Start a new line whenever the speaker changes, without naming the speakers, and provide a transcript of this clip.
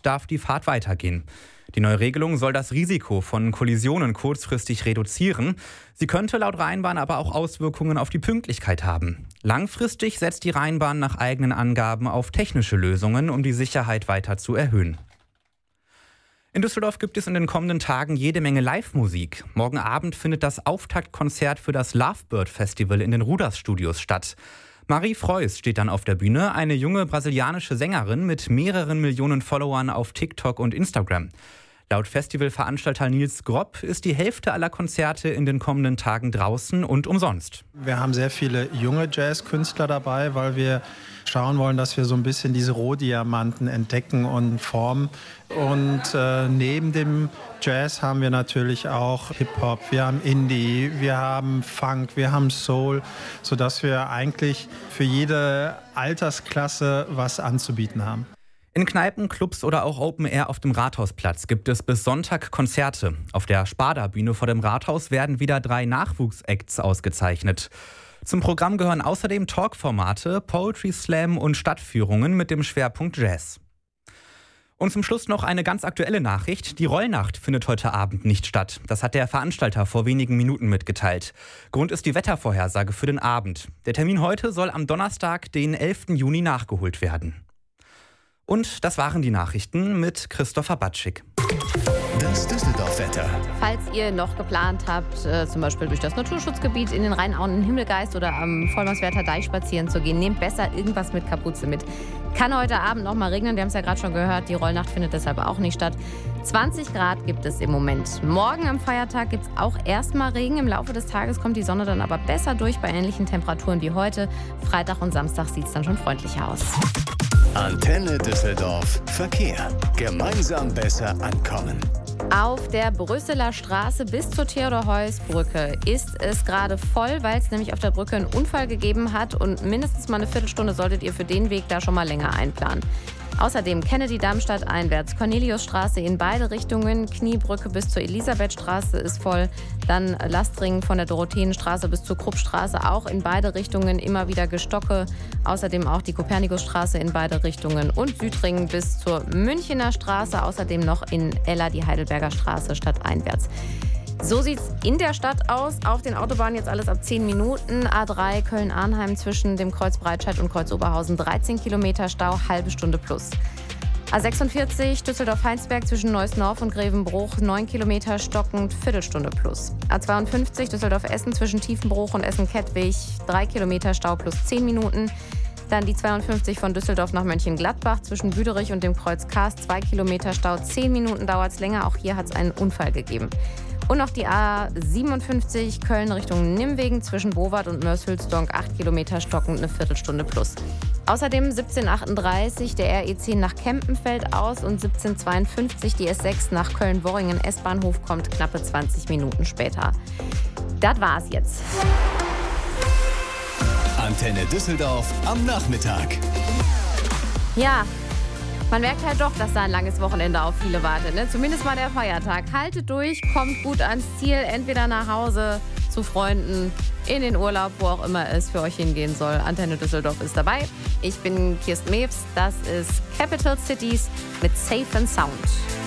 sind, darf die Fahrt weitergehen. Die neue Regelung soll das Risiko von Kollisionen kurzfristig reduzieren. Sie könnte laut Rheinbahn aber auch Auswirkungen auf die Pünktlichkeit haben. Langfristig setzt die Rheinbahn nach eigenen Angaben auf technische Lösungen, um die Sicherheit weiter zu erhöhen. In Düsseldorf gibt es in den kommenden Tagen jede Menge Live-Musik. Morgen Abend findet das Auftaktkonzert für das Lovebird Festival in den Ruders-Studios statt. Marie Freuss steht dann auf der Bühne, eine junge brasilianische Sängerin mit mehreren Millionen Followern auf TikTok und Instagram. Laut Festivalveranstalter Nils Gropp ist die Hälfte aller Konzerte in den kommenden Tagen draußen und umsonst.
Wir haben sehr viele junge Jazzkünstler dabei, weil wir schauen wollen, dass wir so ein bisschen diese Rohdiamanten entdecken und formen. Und neben dem Jazz haben wir natürlich auch Hip-Hop, wir haben Indie, wir haben Funk, wir haben Soul, sodass wir eigentlich für jede Altersklasse was anzubieten haben.
In Kneipen, Clubs oder auch Open Air auf dem Rathausplatz gibt es bis Sonntag Konzerte. Auf der Sparda-Bühne vor dem Rathaus werden wieder 3 Nachwuchsacts ausgezeichnet. Zum Programm gehören außerdem Talkformate, Poetry Slam und Stadtführungen mit dem Schwerpunkt Jazz. Und zum Schluss noch eine ganz aktuelle Nachricht. Die Rollnacht findet heute Abend nicht statt. Das hat der Veranstalter vor wenigen Minuten mitgeteilt. Grund ist die Wettervorhersage für den Abend. Der Termin heute soll am Donnerstag, den 11. Juni, nachgeholt werden. Und das waren die Nachrichten mit Christopher Batschik.
Das Düsseldorf-Wetter.
Falls ihr noch geplant habt, zum Beispiel durch das Naturschutzgebiet in den Rheinauen in Himmelgeist oder am Vollmarswerther Deich spazieren zu gehen, nehmt besser irgendwas mit Kapuze mit. Kann heute Abend noch mal regnen, wir haben es ja gerade schon gehört, die Rollnacht findet deshalb auch nicht statt. 20 Grad gibt es im Moment. Morgen am Feiertag gibt es auch erstmal Regen. Im Laufe des Tages kommt die Sonne dann aber besser durch bei ähnlichen Temperaturen wie heute. Freitag und Samstag sieht es dann schon freundlicher aus.
Antenne Düsseldorf Verkehr. Gemeinsam besser ankommen.
Auf der Brüsseler Straße bis zur Theodor-Heuss-Brücke ist es gerade voll, weil es nämlich auf der Brücke einen Unfall gegeben hat und mindestens mal eine Viertelstunde solltet ihr für den Weg da schon mal länger einplanen. Außerdem Kennedy-Darmstadt einwärts, Corneliusstraße in beide Richtungen, Kniebrücke bis zur Elisabethstraße ist voll, dann Lastring von der Dorotheenstraße bis zur Kruppstraße, auch in beide Richtungen immer wieder Gestocke, außerdem auch die Kopernikusstraße in beide Richtungen und Südring bis zur Münchener Straße, außerdem noch in Ella die Heidelberger Straße stadteinwärts. So sieht es in der Stadt aus. Auf den Autobahnen jetzt alles ab 10 Minuten. A3 Köln-Arnheim zwischen dem Kreuz Breitscheid und Kreuz Oberhausen 13 Kilometer Stau, halbe Stunde plus. A46 Düsseldorf-Heinsberg zwischen Neuss-Norf und Grevenbruch 9 Kilometer stockend, Viertelstunde plus. A52 Düsseldorf-Essen zwischen Tiefenbruch und Essen-Kettwig 3 Kilometer Stau plus 10 Minuten. Dann die 52 von Düsseldorf nach Mönchengladbach zwischen Büderich und dem Kreuz Karst 2 Kilometer Stau, 10 Minuten dauert es länger. Auch hier hat es einen Unfall gegeben. Und noch die A57 Köln Richtung Nimwegen zwischen Bowart und Mörs-Hülsdonk 8 Kilometer stockend, eine Viertelstunde plus. Außerdem 17:38 der RE10 nach Kempenfeld aus und 17:52 die S6 nach Köln-Worringen S-Bahnhof kommt knappe 20 Minuten später. Das war's jetzt.
Antenne Düsseldorf am Nachmittag.
Ja, man merkt halt doch, dass da ein langes Wochenende auf viele wartet. Ne? Zumindest mal der Feiertag. Haltet durch, kommt gut ans Ziel. Entweder nach Hause, zu Freunden, in den Urlaub, wo auch immer es für euch hingehen soll. Antenne Düsseldorf ist dabei. Ich bin Kirsten Mewes. Das ist Capital Cities mit Safe and Sound.